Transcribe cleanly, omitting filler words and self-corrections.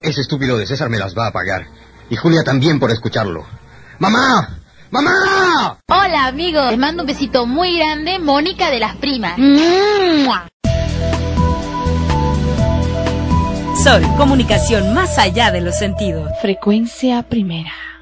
Ese estúpido de César me las va a pagar. Y Julia también por escucharlo. ¡Mamá! ¡Mamá! Hola, amigo. Les mando un besito muy grande, Mónica de Las Primas. Sol, comunicación más allá de los sentidos. Frecuencia primera.